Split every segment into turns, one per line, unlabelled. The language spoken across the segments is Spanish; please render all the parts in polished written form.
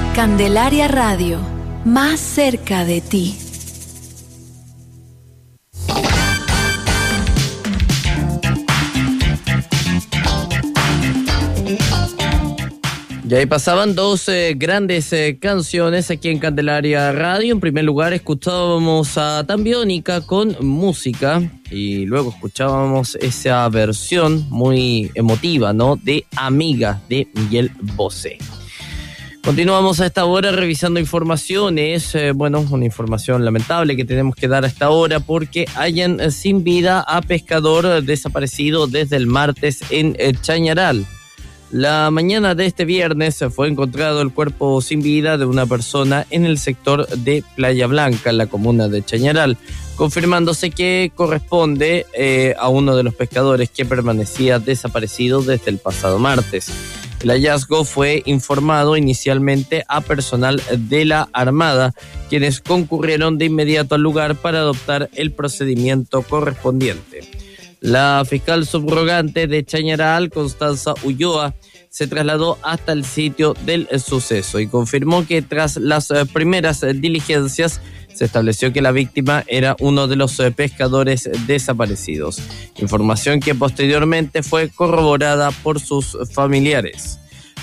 Candelaria Radio, más cerca de ti.
Y ahí pasaban dos grandes canciones aquí en Candelaria Radio. En primer lugar escuchábamos a Tambiónica con Música y luego escuchábamos esa versión muy emotiva, ¿no?, de Amiga de Miguel Bosé. Continuamos a esta hora revisando informaciones, una información lamentable que tenemos que dar a esta hora porque hallan sin vida a pescador desaparecido desde el martes en Chañaral. La mañana de este viernes fue encontrado el cuerpo sin vida de una persona en el sector de Playa Blanca, en la comuna de Chañaral, confirmándose que corresponde a uno de los pescadores que permanecía desaparecido desde el pasado martes. El hallazgo fue informado inicialmente a personal de la Armada, quienes concurrieron de inmediato al lugar para adoptar el procedimiento correspondiente. La fiscal subrogante de Chañaral, Constanza Ulloa, se trasladó hasta el sitio del suceso y confirmó que tras las primeras diligencias se estableció que la víctima era uno de los pescadores desaparecidos, información que posteriormente fue corroborada por sus familiares.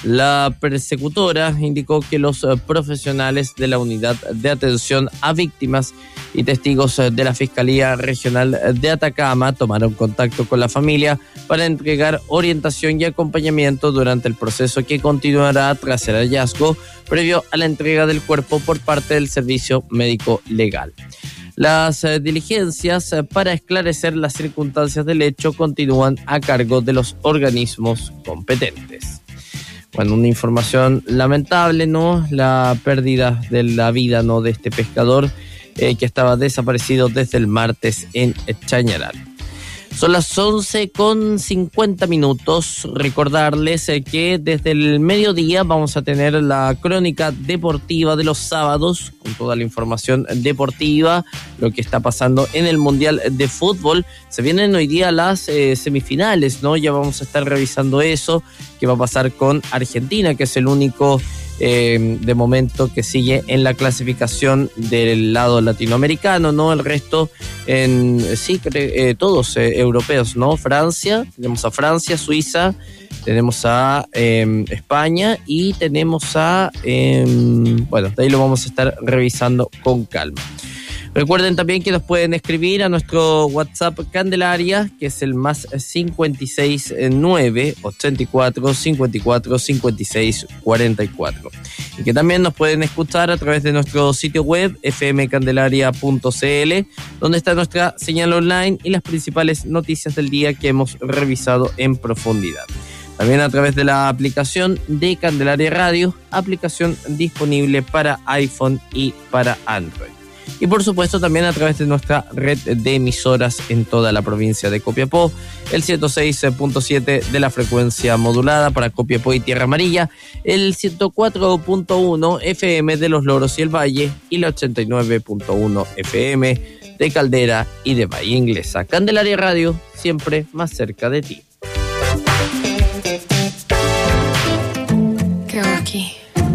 La persecutora indicó que los profesionales de la Unidad de Atención a Víctimas y testigos de la Fiscalía Regional de Atacama tomaron contacto con la familia para entregar orientación y acompañamiento durante el proceso que continuará tras el hallazgo, previo a la entrega del cuerpo por parte del Servicio Médico Legal. Las diligencias para esclarecer las circunstancias del hecho continúan a cargo de los organismos competentes. Bueno, una información lamentable, ¿no? La pérdida de la vida, ¿no?, de este pescador que estaba desaparecido desde el martes en Chañaral. Son las 11:50. Recordarles que desde el mediodía vamos a tener la crónica deportiva de los sábados, con toda la información deportiva, lo que está pasando en el Mundial de Fútbol. Se vienen hoy día las semifinales, ¿no? Ya vamos a estar revisando eso, qué va a pasar con Argentina, que es el único de momento que sigue en la clasificación del lado latinoamericano, ¿no? El resto todos europeos, ¿no? Tenemos a Francia, Suiza, tenemos a España y tenemos de ahí lo vamos a estar revisando con calma. Recuerden también que nos pueden escribir a nuestro WhatsApp Candelaria, que es el más 569 84 54 56 44. Y que también nos pueden escuchar a través de nuestro sitio web fmcandelaria.cl, donde está nuestra señal online y las principales noticias del día que hemos revisado en profundidad. También a través de la aplicación de Candelaria Radio, aplicación disponible para iPhone y para Android. Y por supuesto también a través de nuestra red de emisoras en toda la provincia de Copiapó, el 106.7 de la frecuencia modulada para Copiapó y Tierra Amarilla, el 104.1 FM de Los Loros y el Valle y la 89.1 FM de Caldera y de Bahía Inglesa. Candelaria Radio, siempre más cerca de ti.